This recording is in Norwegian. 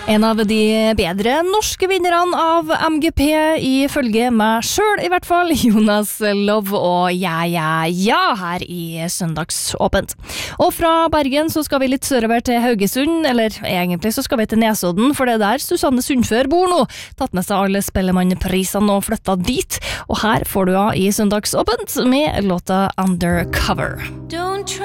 En av de bedre norske vinnerne av MGP ifølge meg selv i hvert fall, Jonas Love og ja her i Søndagsåpent. Og fra Bergen så skal vi litt sørover til Haugesund, eller egentlig så skal vi til Nesodden, for det er der Susanne Sundfør bor nå. Tatt med seg alle Spellemannprisene og flyttet dit, og her får du av i Søndagsåpent med låta Undercover. Don't try